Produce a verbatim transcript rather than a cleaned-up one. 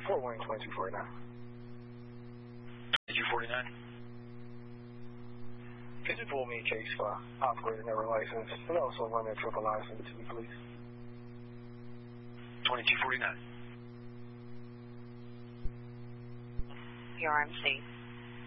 Fort Wayne twenty-two forty-nine. twenty-two forty-nine. Could you pull me a case for operator never license and also run that triple license to me, please? twenty-two forty-nine. Your R M C.